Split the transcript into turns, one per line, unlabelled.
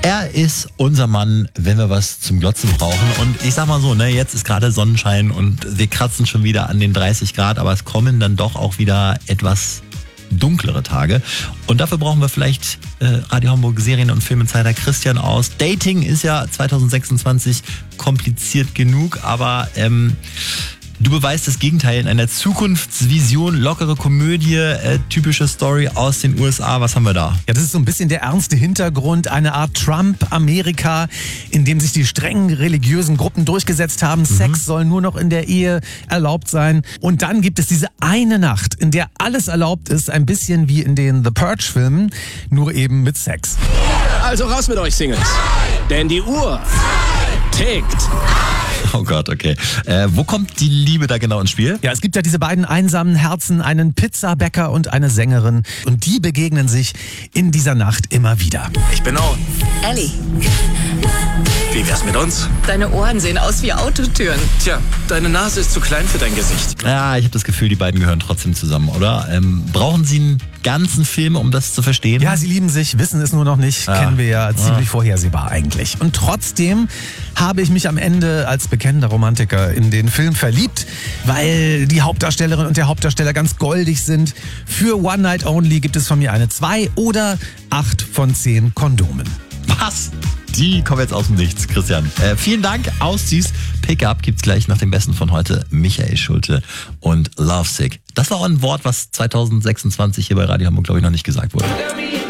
Er ist unser Mann, wenn wir was zum Glotzen brauchen. Und ich sag mal so, ne, jetzt ist gerade Sonnenschein und wir kratzen schon wieder an den 30 Grad, aber es kommen dann doch auch wieder etwas dunklere Tage. Und dafür brauchen wir vielleicht Radio Hamburg Serien- und Filminsider Christian aus. Dating ist ja 2026 kompliziert genug, aber du beweist das Gegenteil in einer Zukunftsvision, lockere Komödie, typische Story aus den USA. Was haben wir da?
Ja, das ist so ein bisschen der ernste Hintergrund, eine Art Trump-Amerika, in dem sich die strengen religiösen Gruppen durchgesetzt haben. Sex soll nur noch in der Ehe erlaubt sein. Und dann gibt es diese eine Nacht, in der alles erlaubt ist, ein bisschen wie in den The Purge-Filmen, nur eben mit Sex.
Also raus mit euch Singles, denn die Uhr tickt.
Oh Gott, okay. Wo kommt die Liebe da genau ins Spiel?
Ja, es gibt ja diese beiden einsamen Herzen, einen Pizzabäcker und eine Sängerin. Und die begegnen sich in dieser Nacht immer wieder.
Ich bin Owen.
Ellie,
Wie wär's mit uns?
deine Ohren sehen aus wie Autotüren.
Tja, deine Nase ist zu klein für dein Gesicht.
Ja, ich habe das Gefühl, die beiden gehören trotzdem zusammen, oder? Brauchen sie einen ganzen Film, um das zu verstehen?
Ja, sie lieben sich, wissen es nur noch nicht. Kennen wir ja ziemlich vorhersehbar eigentlich. Und trotzdem habe ich mich am Ende als bekennender Romantiker in den Film verliebt, weil die Hauptdarstellerin und der Hauptdarsteller ganz goldig sind. Für One Night Only gibt es von mir eine 2 oder 8 von 10 Kondomen.
Was? Die kommen jetzt aus dem Nichts, Christian. Vielen Dank. Aussies Pickup gibt's gleich nach dem Besten von heute. Michael Schulte und Lovesick. Das war auch ein Wort, was 2026 hier bei Radio Hamburg, glaube ich, noch nicht gesagt wurde.